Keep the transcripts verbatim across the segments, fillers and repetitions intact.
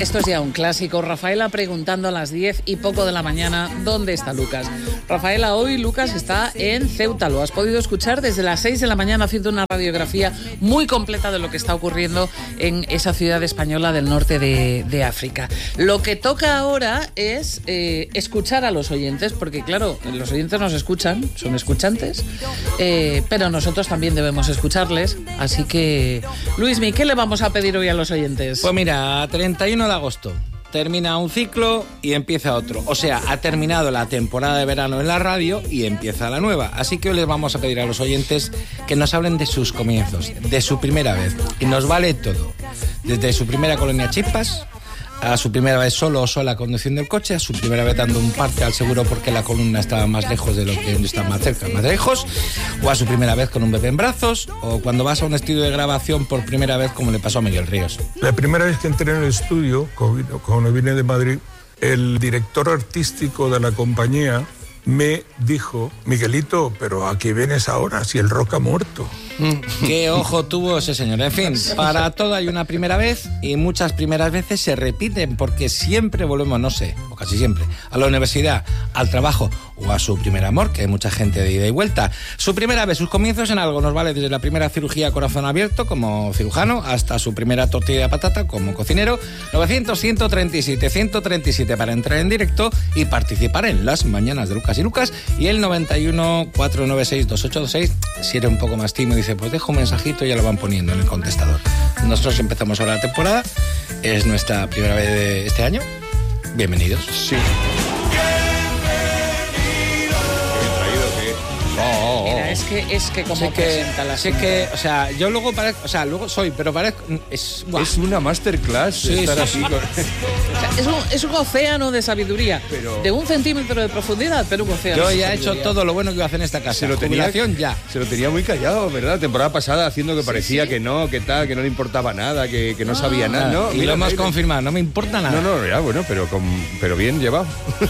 Esto es ya un clásico. Rafaela preguntando a las diez y poco de la mañana ¿dónde está Lucas? Rafaela, hoy Lucas está en Ceuta. Lo has podido escuchar desde las seis de la mañana haciendo una radiografía muy completa de lo que está ocurriendo en esa ciudad española del norte de, de África. Lo que toca ahora es eh, escuchar a los oyentes, porque claro, los oyentes nos escuchan, son escuchantes, eh, pero nosotros también debemos escucharles. Así que, Luismi, ¿qué le vamos a pedir hoy a los oyentes? Pues mira, treinta y uno de agosto termina un ciclo y empieza otro. O sea, ha terminado la temporada de verano en la radio y empieza la nueva. Así que hoy les vamos a pedir a los oyentes que nos hablen de sus comienzos, de su primera vez. Y nos vale todo. Desde su primera colonia Chispas, a su primera vez solo o sola conduciendo el coche, a su primera vez dando un parte al seguro porque la columna estaba más lejos de lo que está más cerca, más lejos, o a su primera vez con un bebé en brazos, o cuando vas a un estudio de grabación por primera vez como le pasó a Miguel Ríos. La primera vez que entré en el estudio, cuando vine de Madrid, el director artístico de la compañía me dijo: Miguelito, pero ¿a qué vienes ahora si el rock ha muerto? Mm, qué ojo tuvo ese señor. En fin, para todo hay una primera vez y muchas primeras veces se repiten porque siempre volvemos, no sé, o casi siempre, a la universidad, al trabajo o a su primer amor, que hay mucha gente de ida y vuelta. Su primera vez, sus comienzos en algo nos vale desde la primera cirugía a corazón abierto como cirujano hasta su primera tortilla de patata como cocinero. novecientos, ciento treinta y siete, ciento treinta y siete para entrar en directo y participar en las mañanas de Lucas y Lucas, y el noventa y uno, cuatrocientos noventa y seis, veintiocho veintiséis, si eres un poco más tímido, dice, pues dejo un mensajito y ya lo van poniendo en el contestador. Nosotros empezamos ahora la temporada, es nuestra primera vez de este año. Bienvenidos. Sí. Mira, es que es que como Sé que, presenta la sé gente. que, o sea, yo luego parezco, o sea, luego soy, pero parezco, es, buah. Es una masterclass Sí, estar sí, así. sí. Con... O sea, es, un, es un océano de sabiduría, Pero- de un centímetro de profundidad, pero un océano. Yo de ya he hecho sabiduría. todo lo bueno que iba a hacer en esta casa. Se lo tenía, Jubilación ya. se lo tenía muy callado, ¿verdad? La temporada pasada haciendo que parecía sí. que no, que tal, que no le importaba nada, que, que no sabía nada. Ah, No, y mira, lo hemos mira. confirmado, no me importa nada. No, no, ya, bueno, pero, con, pero bien llevado.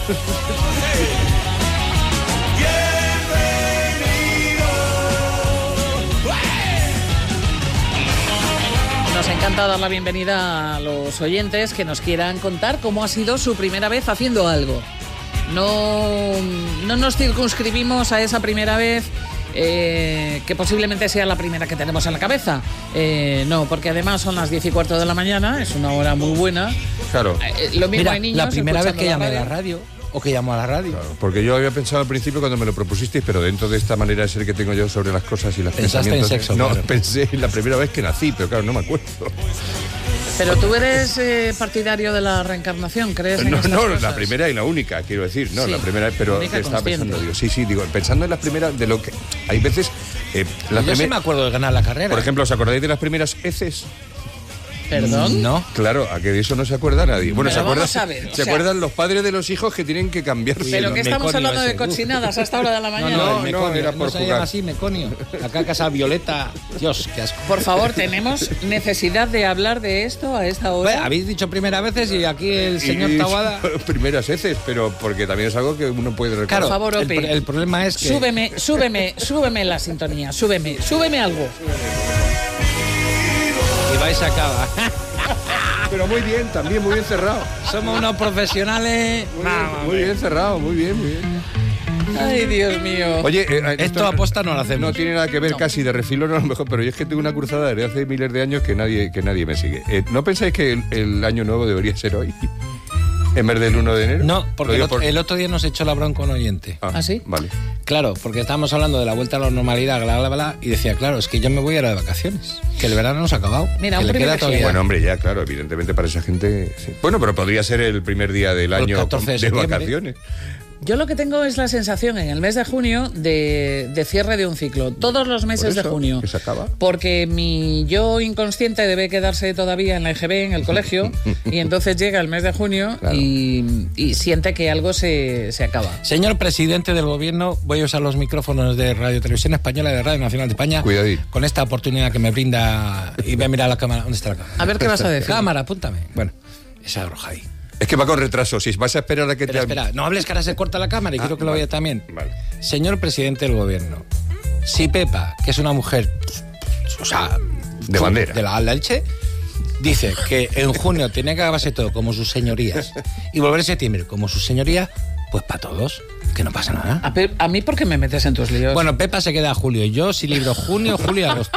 Nos encanta dar la bienvenida a los oyentes que nos quieran contar cómo ha sido su primera vez haciendo algo. No, no nos circunscribimos a esa primera vez eh, que posiblemente sea la primera que tenemos en la cabeza. Eh, no, porque además son las diez y cuarto de la mañana, es una hora muy buena. Claro. Eh, lo mismo Mira, hay niños la primera vez escuchando que llamé a la radio. radio, o que llamó a la radio. Claro, porque yo había pensado al principio cuando me lo propusisteis, pero dentro de esta manera de ser que tengo yo sobre las cosas y los Pensaste en pensamientos... sexo, no, claro. pensé en la primera vez que nací, pero claro, no me acuerdo. Pero tú eres eh, partidario de la reencarnación, ¿crees en No, estas no, cosas? la primera y la única, quiero decir. No, Sí, la primera vez, pero única estaba consciente. pensando, digo, sí, sí, digo, pensando en las primeras, de lo que... Hay veces... Eh, la Yo sí primer- me acuerdo de ganar la carrera. Por ejemplo, ¿os acordáis de las primeras heces? ¿Perdón? No. Claro, a que de eso no se acuerda nadie. Bueno, Pero ¿se acuerdan, vamos a ver, o ¿se sea- acuerdan los padres de los hijos que tienen que cambiarse? ¿Pero el qué estamos meconio hablando de ese. cochinadas a esta hora de la No, mañana? no, No, el no, meconio. era por no se jugar. llama así, meconio. Acá casa Violeta. Dios, qué asco. Por favor, tenemos necesidad de hablar de esto a esta hora. Bueno, habéis dicho primeras veces y aquí el señor Y- Taboada... Primeras heces, pero porque también es algo que uno puede recordar. Claro, Por favor, el, Opi. pro- el problema es que... Súbeme, súbeme, súbeme la sintonía, súbeme, súbeme algo. Y vais a acabar. Pero muy bien, también muy bien cerrado. Somos unos profesionales... Muy bien, muy bien cerrado, muy bien, muy bien. Ay, Dios mío. Oye, eh, Esto aposta no lo hacemos. No tiene nada que ver, No. casi de refilón a lo mejor, pero yo es que tengo una cruzada desde hace miles de años que nadie, que nadie me sigue. Eh, ¿No pensáis que el, el año nuevo debería ser hoy? En vez del uno de enero. No, porque Lo el digo otro, por- el otro día nos echó la bronca un oyente. Ah, ¿Ah, sí? Vale. Claro, porque estábamos hablando de la vuelta a la normalidad, bla, bla, bla, y decía, claro, es que yo me voy ahora de vacaciones, que el verano no se ha acabado, Mira, que un le queda privilegio. todavía... Bueno, hombre, ya, claro, evidentemente para esa gente... sí. Bueno, pero podría ser el primer día del El año catorce de de septiembre. vacaciones. Yo lo que tengo es la sensación en el mes de junio de, de cierre de un ciclo. Todos los meses Por eso, de junio. que se acaba. Porque mi yo inconsciente debe quedarse todavía en la E G B, en el colegio, y entonces llega el mes de junio Claro. y, y siente que algo se, se acaba. Señor presidente del gobierno, voy a usar los micrófonos de Radio Televisión Española y de Radio Nacional de España. Cuidadín. Con esta oportunidad que me brinda... Y voy a mirar la cámara. ¿Dónde está la cámara? A ver qué vas a decir. Cámara, apúntame. Bueno, esa roja ahí. Es que va con retraso. Si vas a esperar a que Espera, te... espera. No hables que ahora se corta la cámara y Ah, quiero que lo vale. vea también. Vale. Señor presidente del gobierno, si Pepa, que es una mujer, o sea... De bandera. De la Leche, dice que en junio tiene que acabarse todo como sus señorías y volver en septiembre como sus señorías, pues para todos, que no pasa nada. A, Pe- a mí, ¿por qué me metes en tus líos? Bueno, Pepa se queda a julio, yo sí libro junio, julio y agosto.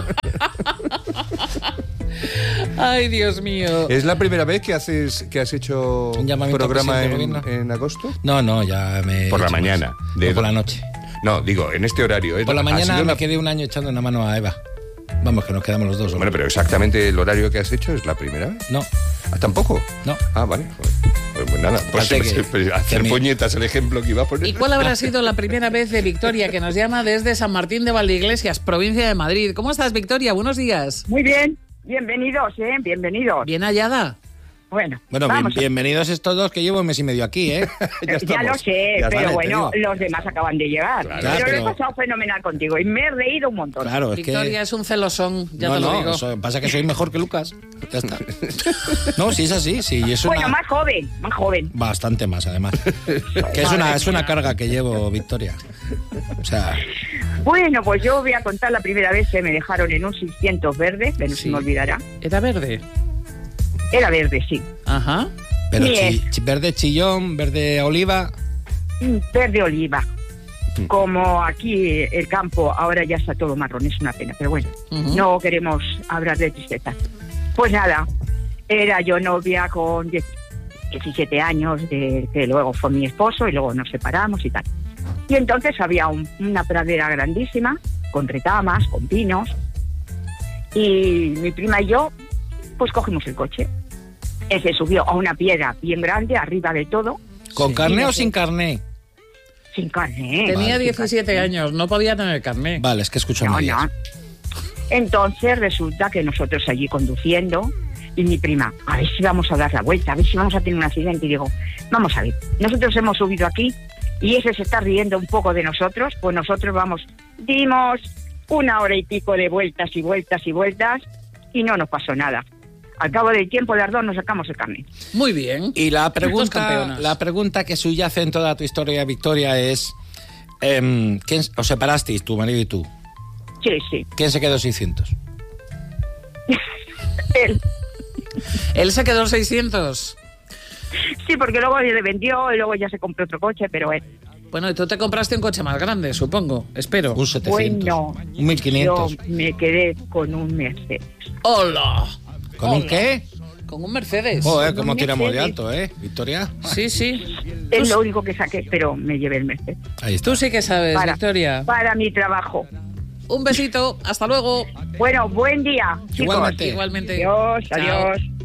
Ay, Dios mío. ¿Es la primera vez que haces que has hecho Un llamamiento al programa presidente en, del gobierno. en agosto? No, no, ya me... Por he la hecho mañana. más. De- O por la noche. No, digo, en este horario. ¿eh? Por la Ha mañana sido me la- quedé un año echando una mano a Eva. Vamos, que nos quedamos los dos. ¿o? Bueno, pero exactamente el horario que has hecho es la primera vez. No, ¿Ah, tampoco? no. Ah, vale. Pues, pues nada, pues, Fíjate que- pues, hacer que mi- puñetas el ejemplo que iba a poner. ¿Y cuál habrá sido la primera vez de Victoria, que nos llama desde San Martín de Valdeiglesias, provincia de Madrid? ¿Cómo estás, Victoria? Buenos días. Muy bien, bienvenidos, ¿eh? Bienvenidos. Bien hallada. Bueno, Bueno, bien- vamos a- bienvenidos estos dos que llevo un mes y medio aquí, ¿eh? Ya ya estamos. lo sé, Ya pero está. bueno, te digo. los demás acaban de llegar. Claro, pero, pero- lo he pasado fenomenal contigo y me he reído un montón. Claro, es Victoria que... es un celosón, ya no, te lo no, digo. eso pasa que soy mejor que Lucas. Ya está. No, sí es así, sí, es una... Bueno, más joven, más joven. Bastante más, además. Que es una, es una carga que llevo, Victoria. O sea, Bueno, pues yo voy a contar la primera vez que me dejaron en un seiscientos verde, que no Sí. se me olvidará. ¿Era verde? Era verde, sí. Ajá. pero Bien. chi- chi- verde chillón, verde oliva... Mm, Verde oliva. Como aquí el campo ahora ya está todo marrón, es una pena, pero bueno, Ujú. no queremos hablar de tristeza. Pues nada, era yo novia con diez diecisiete años, de, que luego fue mi esposo y luego nos separamos y tal. Y entonces había un- una pradera grandísima, con retamas, con pinos, y mi prima y yo, pues cogimos el coche. Él se subió a una piedra bien grande, arriba de todo, ¿Con Sí. carné o sin carné? sin carne. ¿eh? Tenía Vale. diecisiete años, no podía tener carné. Vale, es que escucho No, medias. no. Entonces resulta que nosotros allí conduciendo y mi prima, a ver si vamos a dar la vuelta, a ver si vamos a tener un accidente. Y digo, vamos a ver, nosotros hemos subido aquí y ese se está riendo un poco de nosotros, pues nosotros vamos, dimos una hora y pico de vueltas y vueltas y vueltas y no nos pasó nada. Al cabo del tiempo de las dos nos sacamos el carnet. Muy bien. Y la Dos pregunta, campeonas. la pregunta que subyace en toda tu historia, Victoria, es... em, ¿quién, os separasteis, tu marido y tú? Sí, sí. ¿Quién se quedó seiscientos? Él. Él se quedó seiscientos. Sí, porque luego le vendió y luego ya se compró otro coche, pero él. Bueno, y tú te compraste un coche más grande, supongo. Espero. Un setecientos. Bueno, un mil quinientos. yo me quedé con un Mercedes. ¡Hola! ¿Con un Hola. qué? Con un Mercedes. Joder, Con cómo un tiramos de Mercedes. alto, ¿eh, Victoria? Sí, sí. Es lo único que saqué, pero me llevé el Mercedes. Ahí está. Tú sí que sabes, Para, Victoria. para mi trabajo. Un besito. Hasta luego. Bueno, buen día, chicos. Igualmente. Igualmente. Adiós, Chao. adiós.